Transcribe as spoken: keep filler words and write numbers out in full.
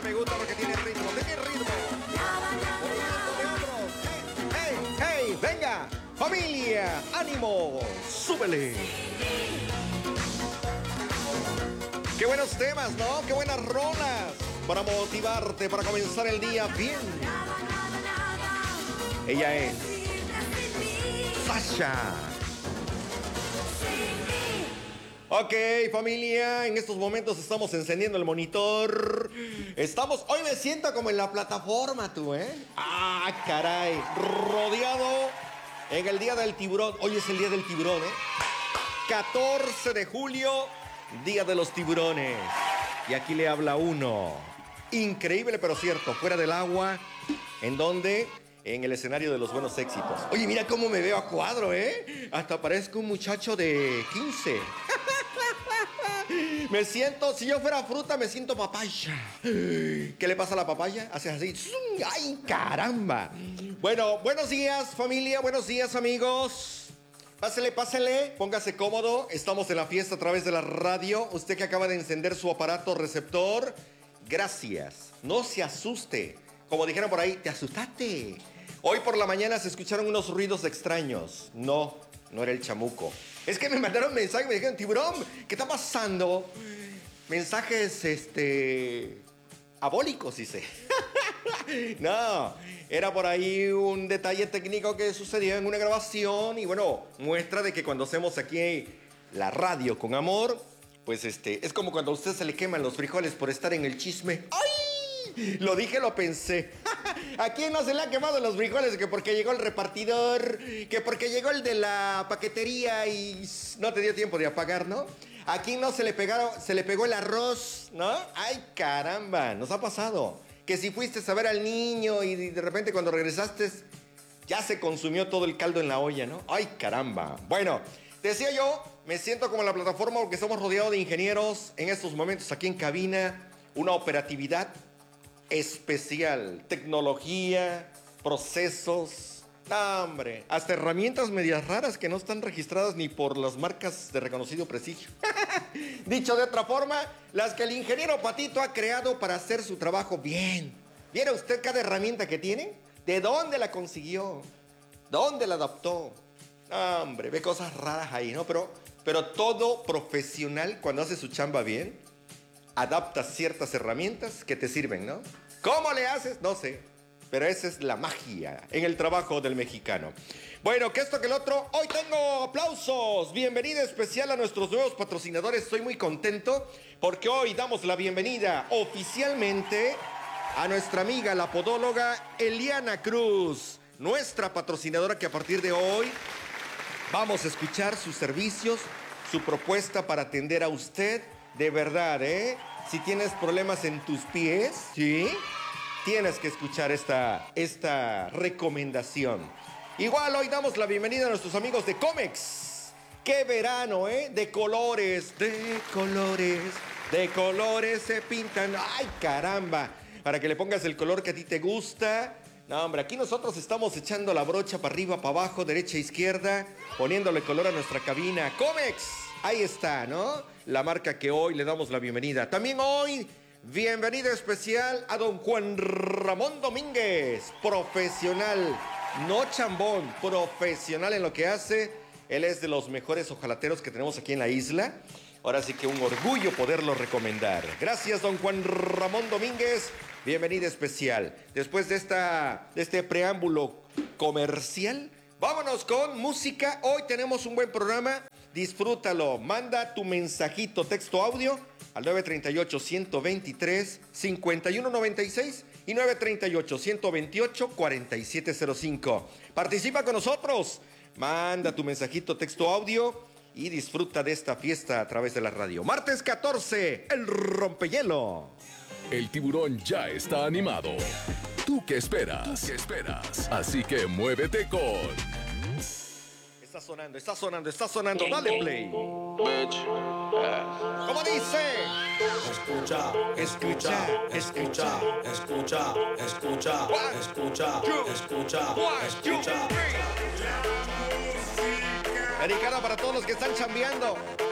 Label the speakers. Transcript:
Speaker 1: me gusta porque tiene ritmo, tiene ritmo. Movimiento de hombros. Hey, hey, hey, venga, familia, ánimo, súbele. Qué buenos temas, ¿no? Qué buenas rolas para motivarte, para comenzar el día bien. Ella es Sasha. Ok, familia, en estos momentos estamos encendiendo el monitor. Estamos, hoy me siento como en la plataforma, tú, ¿eh? Ah, caray, rodeado en el día del tiburón. Hoy es el día del tiburón, ¿eh? catorce de julio, día de los tiburones. Y aquí le habla uno. Increíble, pero cierto, fuera del agua, ¿en dónde? En el escenario de los buenos éxitos. Oye, mira cómo me veo a cuadro, ¿eh? Hasta parezco un muchacho de quince. Me siento, si yo fuera fruta, me siento papaya. ¿Qué le pasa a la papaya? Haces así. ¡Ay, caramba! Bueno, buenos días, familia. Buenos días, amigos. Pásele, pásele. Póngase cómodo. Estamos en la fiesta a través de la radio. Usted que acaba de encender su aparato receptor, gracias. No se asuste. Como dijeron por ahí, te asustaste. Hoy por la mañana se escucharon unos ruidos extraños. No, no era el chamuco. Es que me mandaron mensajes, me dijeron, tiburón, ¿qué está pasando? Mensajes, este, abólicos, dice. No, era por ahí un detalle técnico que sucedió en una grabación. Y bueno, muestra de que cuando hacemos aquí la radio con amor, pues este, es como cuando a usted se le queman los frijoles por estar en el chisme. ¡Ay! Lo dije, lo pensé. ¿A quién no se le han quemado los frijoles? Que porque llegó el repartidor, que porque llegó el de la paquetería y no te dio tiempo de apagar, ¿no? ¿A quién no se le pegaron, se le pegó el arroz, ¿no? ¡Ay, caramba! Nos ha pasado. Que si fuiste a ver al niño y de repente cuando regresaste ya se consumió todo el caldo en la olla, ¿no? ¡Ay, caramba! Bueno, decía yo, me siento como en la plataforma porque estamos rodeados de ingenieros en estos momentos aquí en cabina. Una operatividad especial, tecnología, procesos, ¡ah, hombre! Hasta herramientas medias raras que no están registradas ni por las marcas de reconocido prestigio. Dicho de otra forma, las que el ingeniero Patito ha creado para hacer su trabajo bien. ¿Viera usted cada herramienta que tiene? ¿De dónde la consiguió? ¿Dónde la adaptó? ¡Ah, hombre! Ve cosas raras ahí, ¿no? Pero, pero todo profesional, cuando hace su chamba bien, adapta ciertas herramientas que te sirven, ¿no? ¿Cómo le haces? No sé, pero esa es la magia en el trabajo del mexicano. Bueno, que esto que el otro, hoy tengo aplausos, bienvenida especial a nuestros nuevos patrocinadores. Estoy muy contento porque hoy damos la bienvenida oficialmente a nuestra amiga, la podóloga Eliana Cruz, nuestra patrocinadora, que a partir de hoy vamos a escuchar sus servicios, su propuesta para atender a usted. De verdad, ¿eh? Si tienes problemas en tus pies, ¿sí? Tienes que escuchar esta, esta recomendación. Igual hoy damos la bienvenida a nuestros amigos de Comex. ¡Qué verano, eh! De colores, de colores, de colores se pintan. ¡Ay, caramba! Para que le pongas el color que a ti te gusta. No, hombre, aquí nosotros estamos echando la brocha para arriba, para abajo, derecha, izquierda, poniéndole color a nuestra cabina. Comex, ahí está, ¿no? La marca que hoy le damos la bienvenida. También hoy, bienvenida especial a don Juan Ramón Domínguez, profesional, no chambón, profesional en lo que hace. Él es de los mejores hojalateros que tenemos aquí en la isla. Ahora sí que un orgullo poderlo recomendar. Gracias, don Juan Ramón Domínguez. Bienvenida especial. Después de, esta, de este preámbulo comercial, vámonos con música. Hoy tenemos un buen programa. Disfrútalo. Manda tu mensajito texto audio al nueve tres ocho, uno dos tres, cinco uno nueve seis y nueve tres ocho, uno dos ocho, cuatro siete cero cinco. Participa con nosotros. Manda tu mensajito texto audio y disfruta de esta fiesta a través de la radio. Martes catorce, el rompehielo.
Speaker 2: El tiburón ya está animado. ¿Tú qué esperas? ¿Tú qué esperas? Así que muévete con...
Speaker 1: Está sonando, está sonando, está sonando. Dale play. ¿Cómo dice?
Speaker 3: Escucha, escucha, escucha, escucha, escucha, escucha, escucha, escucha.
Speaker 1: Dedicada para todos los que están chambeando.